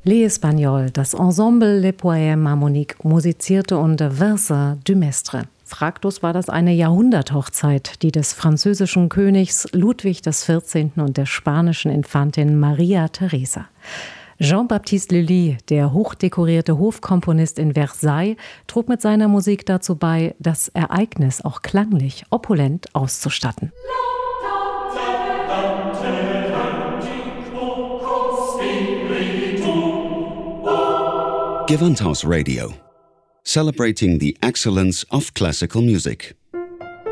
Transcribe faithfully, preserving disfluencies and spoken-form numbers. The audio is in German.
Les Espagnols, das Ensemble Les Poèmes Harmoniques, musizierte unter Versa du Mestre. Fraglos war das eine Jahrhunderthochzeit, die des französischen Königs Ludwig des vierzehnten und der spanischen Infantin Maria Theresa. Jean-Baptiste Lully, der hochdekorierte Hofkomponist in Versailles, trug mit seiner Musik dazu bei, das Ereignis auch klanglich opulent auszustatten. Gewandhaus Radio, celebrating the excellence of classical music.